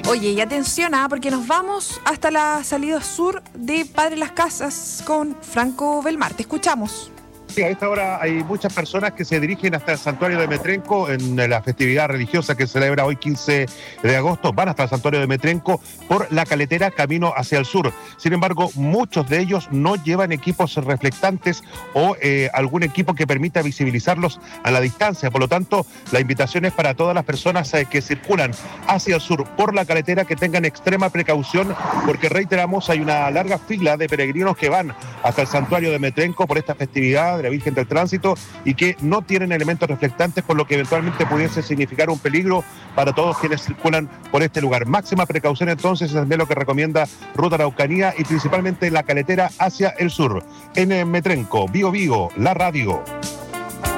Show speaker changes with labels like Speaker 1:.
Speaker 1: Oye, y atención, porque nos vamos hasta la salida sur de Padre Las Casas con Franco Belmar. Te escuchamos.
Speaker 2: Sí, a esta hora hay muchas personas que se dirigen hasta el santuario de Metrenco en la festividad religiosa que se celebra hoy 15 de agosto. Van hasta el santuario de Metrenco por la caletera camino hacia el sur. Sin embargo, muchos de ellos no llevan equipos reflectantes o algún equipo que permita visibilizarlos a la distancia. Por lo tanto, la invitación es para todas las personas que circulan hacia el sur por la caletera que tengan extrema precaución, porque reiteramos, hay una larga fila de peregrinos que van hasta el santuario de Metrenco por esta festividad de la Virgen del Tránsito y que no tienen elementos reflectantes, por lo que eventualmente pudiese significar un peligro para todos quienes circulan por este lugar. Máxima precaución entonces, es también lo que recomienda Ruta Araucanía y principalmente la caletera hacia el sur. En Metrenco, Bío Bío, la radio.